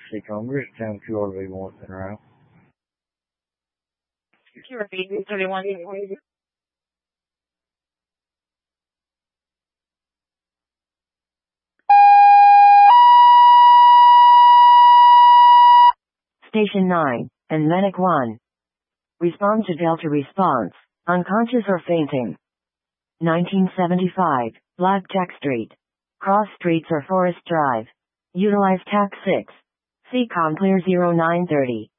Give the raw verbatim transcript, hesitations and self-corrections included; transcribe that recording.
Seacom, Grid Town Q R V one in route. Q R V thirty-one. Station nine, and Medic one. Respond to Delta response, unconscious or fainting. nineteen seventy-five, Blackjack Street. Cross Streets or Forest Drive. Utilize T A C six. Seacom clear zero nine thirty.